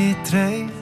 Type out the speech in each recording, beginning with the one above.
trägt,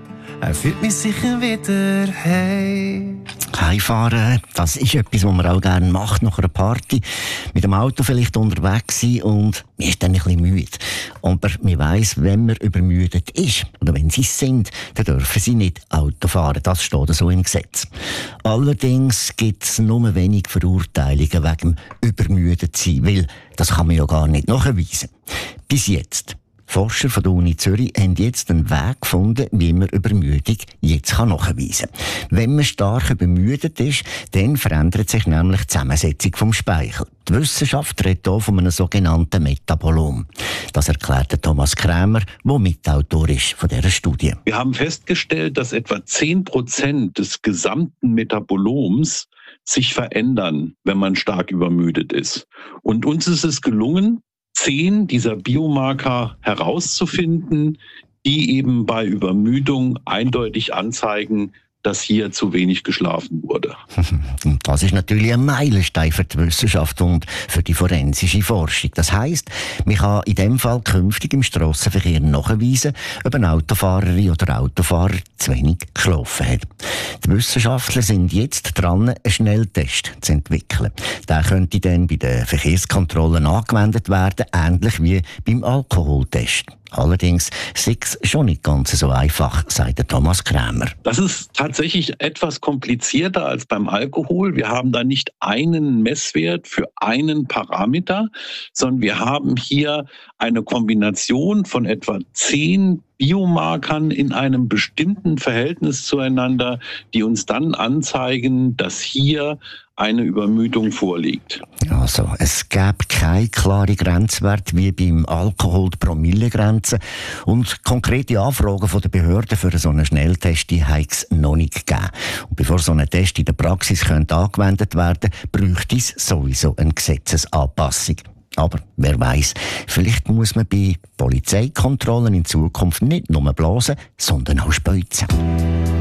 er führt mich sicher wieder heim. Heimfahren, das ist etwas, was man auch gerne macht nach einer Party. Mit dem Auto vielleicht unterwegs sein und man ist dann ein bisschen müde. Aber man weiss, wenn man übermüdet ist, oder wenn sie es sind, dann dürfen sie nicht Auto fahren. Das steht so im Gesetz. Allerdings gibt es nur wenig Verurteilungen wegen dem übermüdet sein, weil das kann man ja gar nicht nachweisen. Bis jetzt. Forscher von der Uni Zürich haben jetzt einen Weg gefunden, wie man Übermüdung jetzt nachweisen kann. Wenn man stark übermüdet ist, dann verändert sich nämlich die Zusammensetzung vom Speichel. Die Wissenschaft redet hier von einem sogenannten Metabolom. Das erklärt Thomas Krämer, der Mitautor ist von dieser Studie. Wir haben festgestellt, dass etwa 10% des gesamten Metaboloms sich verändern, wenn man stark übermüdet ist. Und uns ist es gelungen, 10 dieser Biomarker herauszufinden, die eben bei Übermüdung eindeutig anzeigen, dass hier zu wenig geschlafen wurde. Das ist natürlich ein Meilenstein für die Wissenschaft und für die forensische Forschung. Das heisst, man kann in dem Fall künftig im Strassenverkehr nachweisen, ob eine Autofahrerin oder Autofahrer zu wenig geschlafen hat. Die Wissenschaftler sind jetzt dran, einen Schnelltest zu entwickeln. Der könnte dann bei den Verkehrskontrollen angewendet werden, ähnlich wie beim Alkoholtest. Allerdings ist es schon nicht ganz so einfach, sagt der Thomas Krämer. Das ist tatsächlich etwas komplizierter als beim Alkohol. Wir haben da nicht einen Messwert für einen Parameter, sondern wir haben hier eine Kombination von etwa 10 Biomarkern in einem bestimmten Verhältnis zueinander, die uns dann anzeigen, dass hier eine Übermüdung vorliegt. Also, es gäbe keine klare Grenzwert wie beim Alkohol, die Promillegrenze. Und konkrete Anfragen von den Behörden für so einen Schnelltest habe es noch nicht gegeben. Und bevor so ein Test in der Praxis angewendet werden könnte, bräuchte es sowieso eine Gesetzesanpassung. Aber wer weiss, vielleicht muss man bei Polizeikontrollen in Zukunft nicht nur blasen, sondern auch speuzen.